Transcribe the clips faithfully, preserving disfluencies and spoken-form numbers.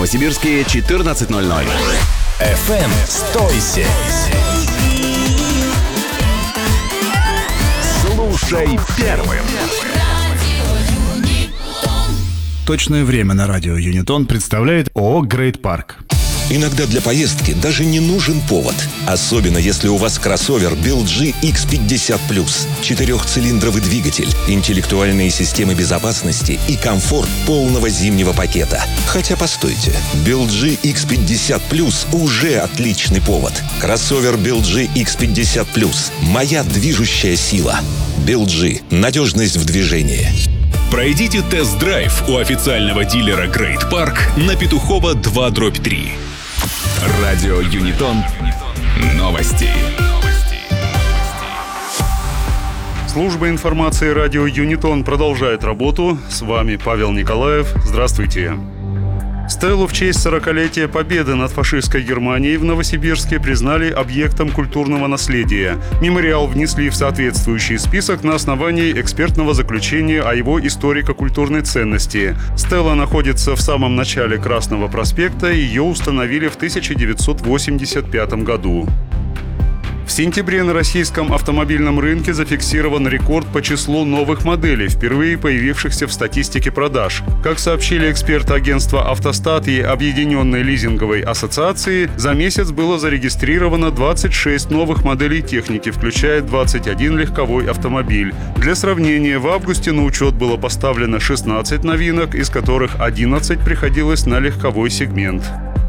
Новосибирске четырнадцать ноль ноль. эф эм «Стойся». Слушай первым. Точное время на радио Юнитон представляет ООО «Грейт Парк». Иногда для поездки даже не нужен повод. Особенно если у вас кроссовер би эл джи икс пятьдесят плюс. Четырехцилиндровый двигатель, интеллектуальные системы безопасности и комфорт полного зимнего пакета. Хотя постойте, би эл джи икс пятьдесят плюс уже отличный повод. Кроссовер би эл джи икс пятьдесят плюс. Моя движущая сила. би эл джи. Надежность в движении. Пройдите тест-драйв у официального дилера Грейт Парк на Петухова два дробь три. Радио Юнитон. Новости. Служба информации радио Юнитон продолжает работу. С вами Павел Николаев. Здравствуйте. Стелу в честь сорокалетия победы над фашистской Германией в Новосибирске признали объектом культурного наследия. Мемориал внесли в соответствующий список на основании экспертного заключения о его историко-культурной ценности. Стела находится в самом начале Красного проспекта, ее установили в тысяча девятьсот восемьдесят пятом году. В сентябре на российском автомобильном рынке зафиксирован рекорд по числу новых моделей, впервые появившихся в статистике продаж. Как сообщили эксперты агентства «Автостат» и Объединенной лизинговой ассоциации, за месяц было зарегистрировано двадцать шесть новых моделей техники, включая двадцать один легковой автомобиль. Для сравнения, в августе на учет было поставлено шестнадцать новинок, из которых одиннадцать приходилось на легковой сегмент.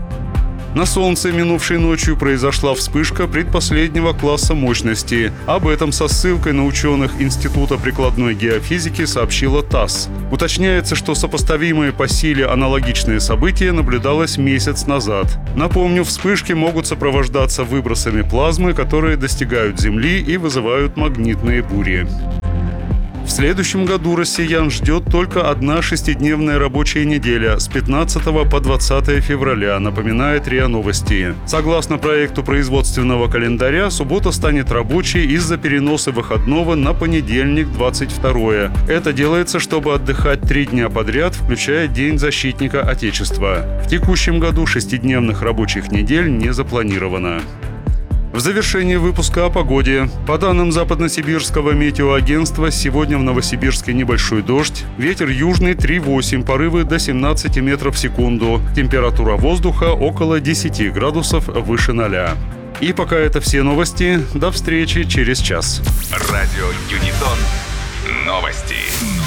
На Солнце минувшей ночью произошла вспышка предпоследнего класса мощности. Об этом со ссылкой на ученых Института прикладной геофизики сообщила ТАСС. Уточняется, что сопоставимое по силе аналогичное событие наблюдалось месяц назад. Напомню, вспышки могут сопровождаться выбросами плазмы, которые достигают Земли и вызывают магнитные бури. В следующем году россиян ждет только одна шестидневная рабочая неделя с пятнадцатого по двадцатое февраля, напоминает РИА Новости. Согласно проекту производственного календаря, суббота станет рабочей из-за переноса выходного на понедельник, двадцать второе. Это делается, чтобы отдыхать три дня подряд, включая День защитника Отечества. В текущем году шестидневных рабочих недель не запланировано. В завершении выпуска о погоде. По данным Западносибирского метеоагентства, сегодня в Новосибирске небольшой дождь. Ветер южный три восемь, порывы до семнадцати метров в секунду. Температура воздуха около десяти градусов выше ноля. И пока это все новости. До встречи через час. Радио Юнитон. Новости.